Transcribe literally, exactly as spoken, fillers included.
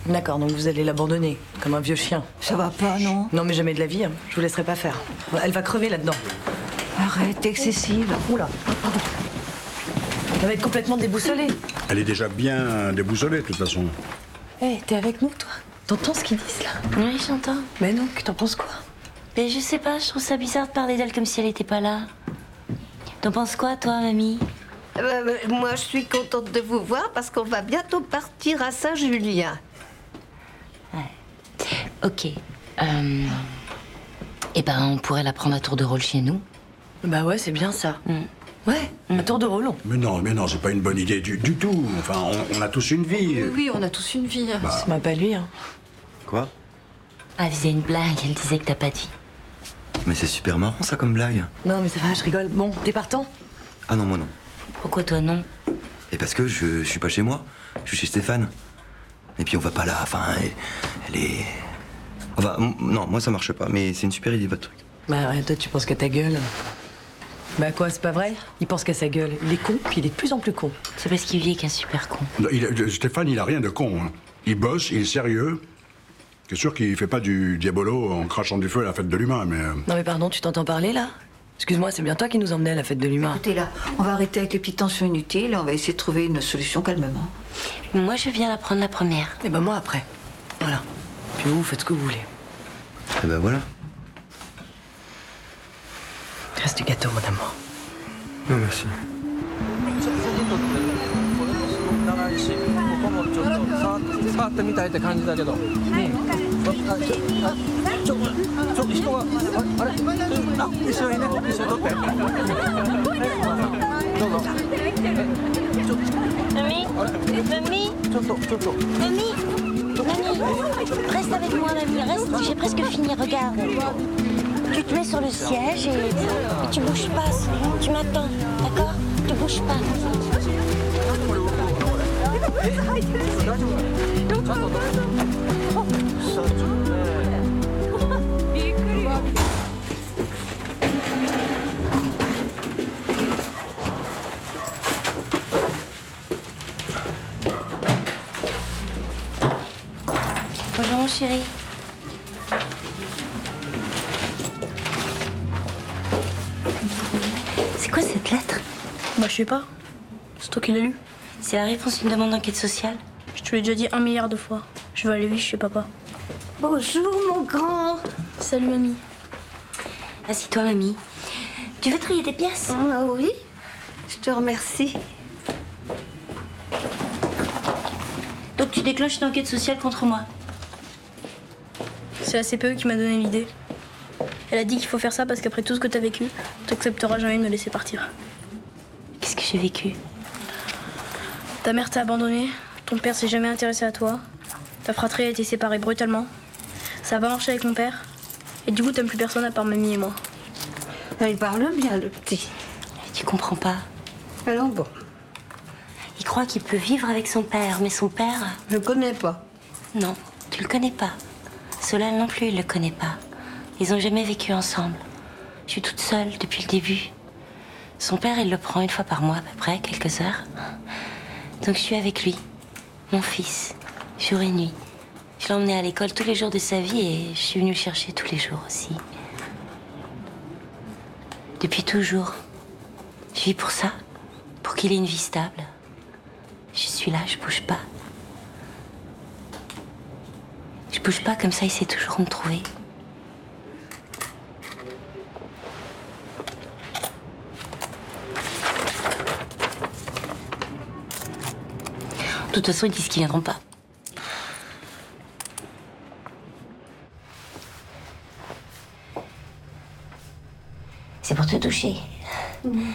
D'accord, donc vous allez l'abandonner, comme un vieux chien. Ça va pas, non? Non, mais jamais de la vie, hein. Je vous laisserai pas faire. Elle va crever là-dedans. Arrête, t'es excessive. Oula, pardon. Elle va être complètement déboussolée. Elle est déjà bien déboussolée, de toute façon. Hé, hey, t'es avec nous, toi? T'entends ce qu'ils disent, là? Oui, j'entends. Mais non, t'en penses quoi? Mais je sais pas, je trouve ça bizarre de parler d'elle comme si elle était pas là. T'en penses quoi, toi, mamie? Euh, moi, je suis contente de vous voir parce qu'on va bientôt partir à Saint-Julien. Ouais. Ok. Euh... Eh ben, on pourrait la prendre à tour de rôle chez nous. Bah ouais, c'est bien ça. Mm. Ouais, Mm. à tour de rôle. Mais non, mais non, c'est pas une bonne idée du, du tout. Enfin, on, on a tous une vie. Oui, on a tous une vie. Bah, C'est ma pas lui, hein. Quoi? Ah, elle faisait une blague, elle disait que t'as pas dit. Mais c'est super marrant ça comme blague. Non, mais ça va, je rigole. Bon, t'es partant? Ah non, moi non. Pourquoi toi non? Et parce que je, je suis pas chez moi, je suis chez Stéphane. Et puis on va pas là, enfin, elle, elle est... Enfin, m- non, moi ça marche pas, mais c'est une super idée votre truc. Bah ouais, toi, tu penses qu'à ta gueule. Bah quoi, c'est pas vrai? Il pense qu'à sa gueule. Il est con, puis il est de plus en plus con. C'est parce qu'il vit avec un super con. non, il- Stéphane, il a rien de con. Hein. Il bosse, il est sérieux. C'est sûr qu'il fait pas du diabolo en crachant du feu à la fête de l'humain, mais... euh, Non mais pardon, tu t'entends parler, là? Excuse-moi, c'est bien toi qui nous emmenais à la fête de l'humain. Écoutez, là, on va arrêter avec les petites tensions inutiles et on va essayer de trouver une solution calmement. Moi, je viens la prendre la première. Et ben moi, après. Voilà. Puis vous, vous faites ce que vous voulez. Et ben voilà. Reste du gâteau, mon amour. Non, merci. 長いし、ここもちょっと触って触ってみたいって感じだけど。ねえ。あ、ちょ、あ、ちょ、ちょ、人が、あ、あれ、あ、一緒にね、一緒に撮って。どうぞ。え、ちょ、 Mamie? Mamie? ちょっと、ちょっと。 Mamie? Mamie? Reste avec moi, mamie, reste. J'ai presque fini, regarde. Tu te mets sur le siège et, et tu bouges pas. Tu m'attends, d'accord? Tu bouges pas. Bonjour mon chéri. C'est quoi cette lettre? Bah, je sais pas. C'est toi qui l'as lu. C'est la réponse d'une demande d'enquête sociale. Je te l'ai déjà dit un milliard de fois. Je vais aller vite chez papa. Bonjour, mon grand. Salut, mamie. Assis-toi, mamie. Tu veux trier tes pièces? Ah oui, je te remercie. Donc tu déclenches une enquête sociale contre moi. C'est la C P E qui m'a donné l'idée. Elle a dit qu'il faut faire ça parce qu'après tout ce que t'as vécu, t'accepteras jamais de me laisser partir. Qu'est-ce que j'ai vécu? Ta mère t'a abandonné, ton père s'est jamais intéressé à toi, ta fratrie a été séparée brutalement, ça a pas marché avec mon père, et du coup t'aimes plus personne à part mamie et moi. Il parle bien, le petit. Tu comprends pas. Alors bon, Il croit qu'il peut vivre avec son père, mais son père... je connais pas. Non, tu le connais pas. Solal non plus, il le connaît pas. Ils ont jamais vécu ensemble. Je suis toute seule depuis le début. Son père, il le prend une fois par mois à peu près, quelques heures. Donc je suis avec lui, mon fils, jour et nuit. Je l'ai emmené à l'école tous les jours de sa vie et je suis venue le chercher tous les jours aussi. Depuis toujours. Je vis pour ça, pour qu'il ait une vie stable. Je suis là, je bouge pas. Je bouge pas, comme ça il sait toujours me trouver. De toute façon, ils disent qu'ils viendront pas. C'est pour te toucher. Mmh.